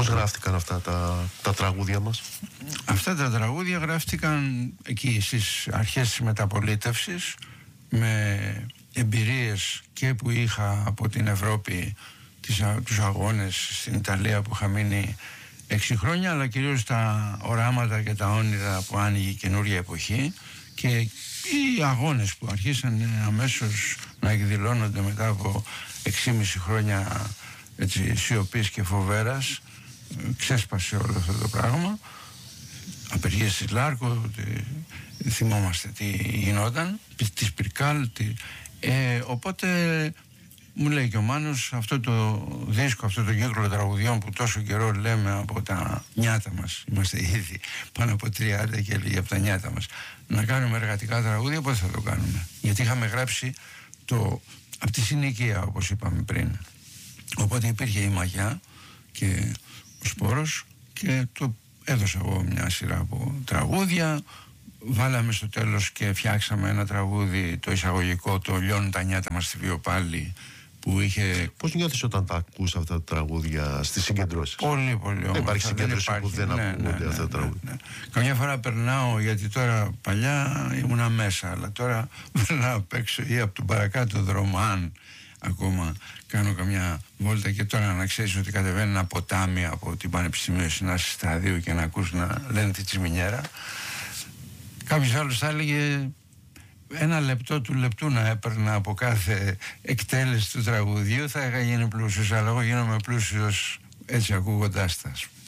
Πώς γράφτηκαν αυτά τα τραγούδια μας? Αυτά τα τραγούδια γράφτηκαν εκεί στις αρχές της μεταπολίτευσης, με εμπειρίες και που είχα από την Ευρώπη, τους αγώνες στην Ιταλία που είχα μείνει 6 χρόνια, αλλά κυρίως τα οράματα και τα όνειρα που άνοιγε η καινούργια εποχή, και οι αγώνες που αρχίσαν αμέσως να εκδηλώνονται μετά από 6,5 χρόνια σιωπής και φοβέρας. Ξέσπασε όλο αυτό το πράγμα, απεργίες της Λάρκο, θυμόμαστε τι γινόταν, της Πυρκάλ, οπότε μου λέει και ο Μάνος, αυτό το δίσκο, αυτό το κύκλο τραγουδιών που τόσο καιρό λέμε από τα νιάτα μας, είμαστε ήδη πάνω από 30 και λίγοι από τα νιάτα μας, να κάνουμε εργατικά τραγούδια, πώς θα το κάνουμε? Γιατί είχαμε γράψει από τη συνοικία, όπως είπαμε πριν. Οπότε υπήρχε η μαγιά και ο σπόρος, και το έδωσα εγώ μια σειρά από τραγούδια. Βάλαμε στο τέλος και φτιάξαμε ένα τραγούδι, το εισαγωγικό, το «Λιώνουν τα νιάτα μας στη Βιοπάλη», που είχε... Πώς νιώθεις όταν τα ακούς αυτά τα τραγούδια στις συγκεντρώσεις? Πολύ, πολύ όμορφα. Υπάρχει συγκέντρωση που δεν ακούγονται αυτά τα τραγούδια? Ναι. Καμιά φορά περνάω, γιατί τώρα παλιά ήμουνα μέσα, αλλά τώρα περνάω απ' έξω ή από τον παρακάτω δρόμο, αν ακόμα κάνω καμιά βόλτα, και τώρα να ξέρεις ότι κατεβαίνει ένα ποτάμι από την Πανεπιστημίου Συνάσης Σταδίου και να ακούς να λένε τη Τσιμινιέρα. Κάποιος άλλος θα έλεγε 1 λεπτό του λεπτού να έπαιρνα από κάθε εκτέλεση του τραγουδιού, θα είχα γίνει πλούσιος, αλλά εγώ γίνομαι πλούσιος έτσι ακούγοντάς τα.